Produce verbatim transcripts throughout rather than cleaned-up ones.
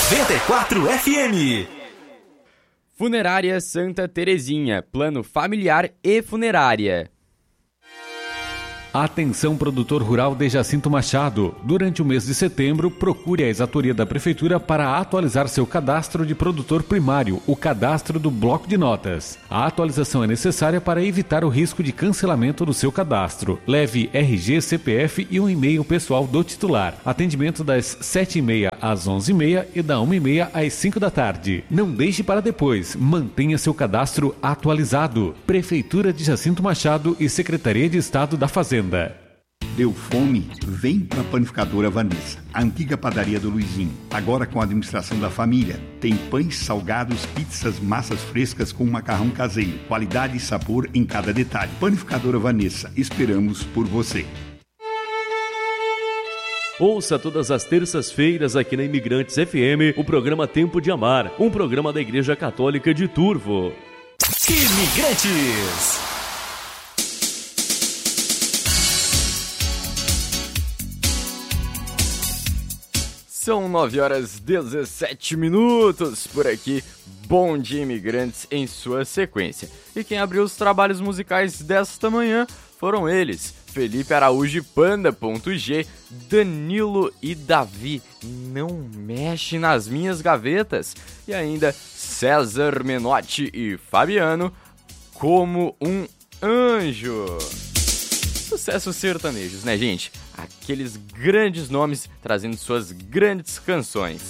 noventa e quatro F M. Funerária Santa Terezinha, plano familiar e funerária. Atenção, produtor rural de Jacinto Machado. Durante o mês de setembro, procure a exatoria da Prefeitura para atualizar seu cadastro de produtor primário, o cadastro do bloco de notas. A atualização é necessária para evitar o risco de cancelamento do seu cadastro. Leve R G, C P F e um e-mail pessoal do titular. Atendimento das sete e meia às onze e meia e da uma e meia às cinco da tarde. Não deixe para depois. Mantenha seu cadastro atualizado. Prefeitura de Jacinto Machado e Secretaria de Estado da Fazenda. Deu fome? Vem para a Panificadora Vanessa, a antiga padaria do Luizinho, agora com a administração da família. Tem pães, salgados, pizzas, massas frescas com macarrão caseiro, qualidade e sabor em cada detalhe. Panificadora Vanessa, esperamos por você. Ouça todas as terças-feiras aqui na Imigrantes F M o programa Tempo de Amar, um programa da Igreja Católica de Turvo. Imigrantes. São nove horas e dezessete minutos por aqui. Bom dia, imigrantes, em sua sequência. E quem abriu os trabalhos musicais desta manhã foram eles: Felipe Araújo e Panda.G, Danilo e Davi, Não Mexe nas Minhas Gavetas, e ainda César Menotti e Fabiano, Como um Anjo. Sucessos sertanejos, né, gente? Aqueles grandes nomes trazendo suas grandes canções.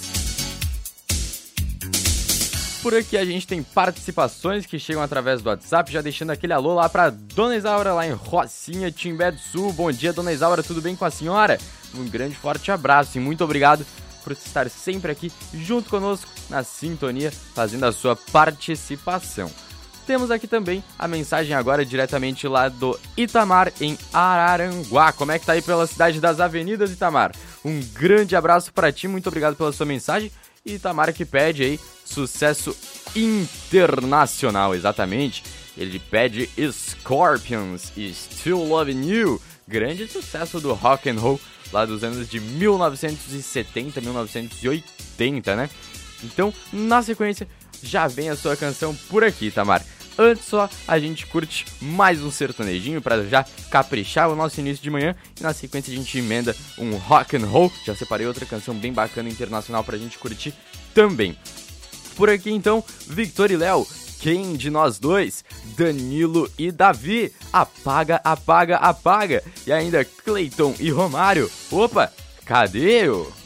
Por aqui a gente tem participações que chegam através do WhatsApp, já deixando aquele alô lá pra Dona Isaura lá em Rocinha, Timbé do Sul. Bom dia, Dona Isaura, tudo bem com a senhora? Um grande forte abraço e muito obrigado por estar sempre aqui junto conosco na sintonia, fazendo a sua participação. Temos aqui também a mensagem agora diretamente lá do Itamar, em Araranguá. Como é que tá aí pela cidade das avenidas, Itamar? Um grande abraço para ti, muito obrigado pela sua mensagem. E Itamar que pede aí sucesso internacional, exatamente. Ele pede Scorpions e Still Loving You, grande sucesso do rock and roll lá dos anos de mil novecentos e setenta, mil novecentos e oitenta, né? Então, na sequência, já vem a sua canção por aqui, Tamar. Antes só, a gente curte mais um sertanejinho para já caprichar o nosso início de manhã. E na sequência a gente emenda um rock and roll. Já separei outra canção bem bacana internacional pra gente curtir também. Por aqui então, Victor e Léo, Quem de Nós Dois, Danilo e Davi, Apaga, Apaga, Apaga. E ainda Cleiton e Romário, Opa, cadê eu?